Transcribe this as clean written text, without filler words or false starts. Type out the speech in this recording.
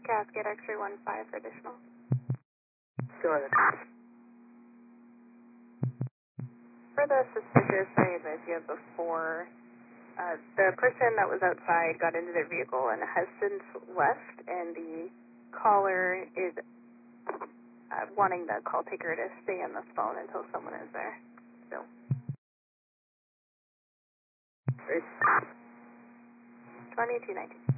Cascade X-ray 15 for additional. Go ahead. For the suspicious, I advise you have before, the person that was outside got into their vehicle and has since left, and the caller is wanting the call taker to stay on the phone until someone is there. So. Great. 2219.